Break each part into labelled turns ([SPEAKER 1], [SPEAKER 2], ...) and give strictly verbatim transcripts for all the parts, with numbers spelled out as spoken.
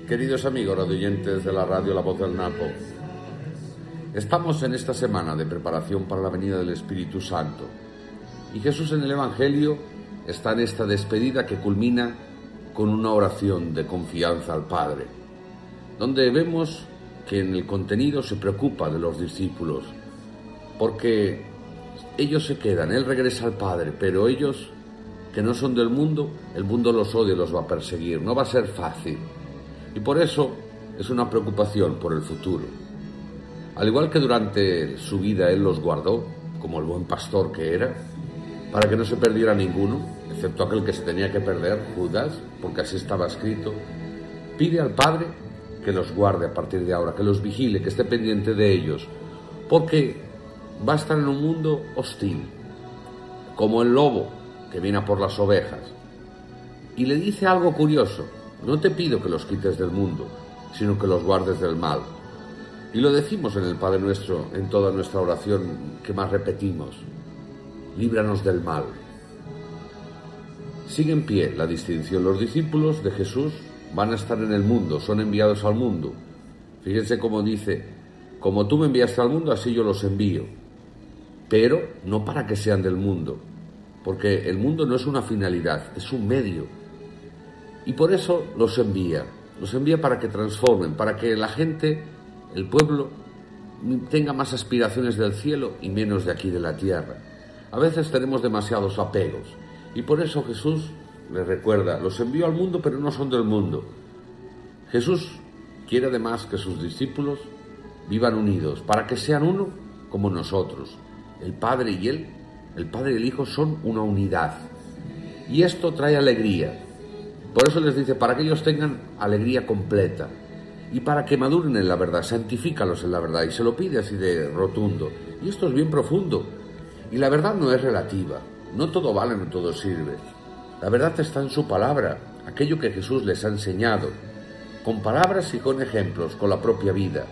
[SPEAKER 1] Queridos amigos radioyentes de la radio La Voz del Napo, estamos en esta semana de preparación para la venida del Espíritu Santo y Jesús en el Evangelio está en esta despedida que culmina con una oración de confianza al Padre, donde vemos que en el contenido se preocupa de los discípulos, porque ellos se quedan, Él regresa al Padre, pero ellos que no son del mundo, el mundo los odia y los va a perseguir, no va a ser fácil. Y por eso es una preocupación por el futuro. Al igual que durante su vida Él los guardó, como el buen pastor que era, para que no se perdiera ninguno, excepto aquel que se tenía que perder, Judas, porque así estaba escrito, pide al Padre que los guarde a partir de ahora, que los vigile, que esté pendiente de ellos, porque va a estar en un mundo hostil, como el lobo que viene a por las ovejas. Y le dice algo curioso: no te pido que los quites del mundo, sino que los guardes del mal. Y lo decimos en el Padre Nuestro, en toda nuestra oración que más repetimos: líbranos del mal. Sigue en pie la distinción. Los discípulos de Jesús van a estar en el mundo, son enviados al mundo. Fíjense cómo dice: como tú me enviaste al mundo, así yo los envío. Pero no para que sean del mundo, porque el mundo no es una finalidad, es un medio. Y por eso los envía, los envía para que transformen, para que la gente, el pueblo, tenga más aspiraciones del cielo y menos de aquí de la tierra. A veces tenemos demasiados apegos y por eso Jesús les recuerda: los envío al mundo, pero no son del mundo. Jesús quiere además que sus discípulos vivan unidos, para que sean uno como nosotros. El Padre y Él, el Padre y el Hijo son una unidad. Y esto trae alegría. Por eso les dice, para que ellos tengan alegría completa y para que maduren en la verdad, santifícalos en la verdad, y se lo pide así de rotundo. Y esto es bien profundo. Y la verdad no es relativa, no todo vale, no todo sirve. La verdad está en su palabra, aquello que Jesús les ha enseñado, con palabras y con ejemplos, con la propia vida.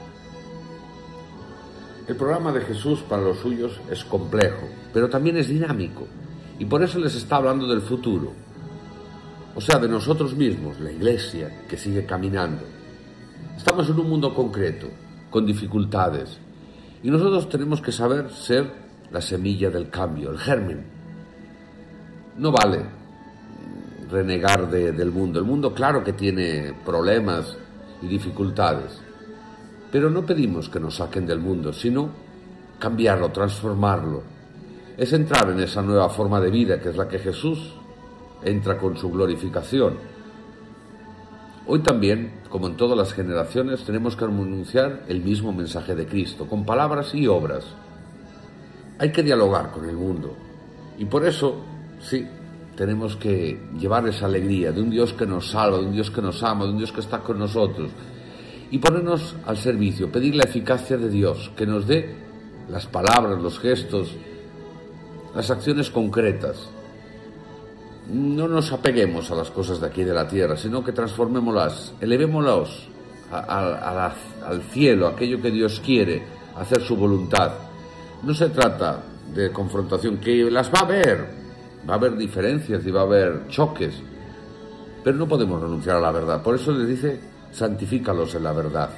[SPEAKER 1] El programa de Jesús para los suyos es complejo, pero también es dinámico, y por eso les está hablando del futuro. O sea, de nosotros mismos, la Iglesia, que sigue caminando. Estamos en un mundo concreto, con dificultades, y nosotros tenemos que saber ser la semilla del cambio, el germen. No vale renegar de, del mundo. El mundo, claro que tiene problemas y dificultades, pero no pedimos que nos saquen del mundo, sino cambiarlo, transformarlo. Es entrar en esa nueva forma de vida, que es la que Jesús entra con su glorificación. Hoy también, como en todas las generaciones, tenemos que anunciar el mismo mensaje de Cristo, con palabras y obras. Hay que dialogar con el mundo, y por eso, sí, tenemos que llevar esa alegría de un Dios que nos salva, de un Dios que nos ama, de un Dios que está con nosotros, y ponernos al servicio, pedir la eficacia de Dios, que nos dé las palabras, los gestos, las acciones concretas. No nos apeguemos a las cosas de aquí de la tierra, sino que transformémoslas, elevémoslas a, a, a la, al cielo, aquello que Dios quiere, hacer su voluntad. No se trata de confrontación, que las va a haber, va a haber diferencias y va a haber choques, pero no podemos renunciar a la verdad. Por eso les dice: santifícalos en la verdad.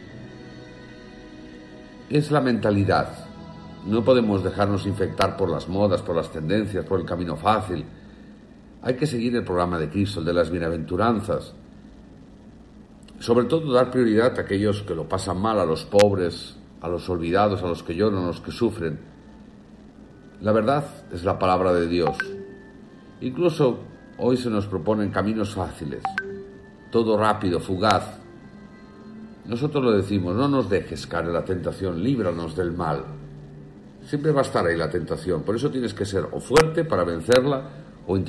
[SPEAKER 1] Es la mentalidad. No podemos dejarnos infectar por las modas, por las tendencias, por el camino fácil. Hay que seguir el programa de Cristo, el de las bienaventuranzas. Sobre todo dar prioridad a aquellos que lo pasan mal, a los pobres, a los olvidados, a los que lloran, a los que sufren. La verdad es la palabra de Dios. Incluso hoy se nos proponen caminos fáciles, todo rápido, fugaz. Nosotros lo decimos: no nos dejes caer en la tentación, líbranos del mal. Siempre va a estar ahí la tentación, por eso tienes que ser o fuerte para vencerla,